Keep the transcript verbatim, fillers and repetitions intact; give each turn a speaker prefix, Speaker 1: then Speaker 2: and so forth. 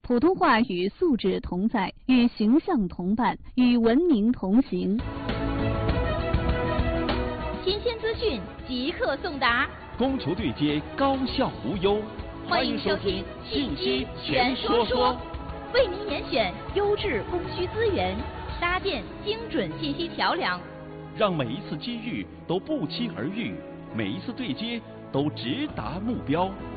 Speaker 1: 普通话与素质同在，与形象同伴，与文明同行。
Speaker 2: 新鲜资讯即刻送达，
Speaker 3: 觥筹对接，高效无忧。
Speaker 2: 欢迎收听《信息全说说》，为您严选优质供需资源，搭建精准信息桥梁，
Speaker 3: 让每一次机遇都不期而遇，每一次对接都直达目标。